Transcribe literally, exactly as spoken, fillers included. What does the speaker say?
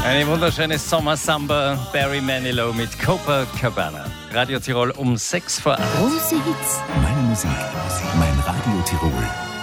Eine wunderschöne Sommersamba, Barry Manilow mit Copacabana. Radio Tirol um sechs vor acht. Große Hits. Meine Musik, mein Radio Tirol.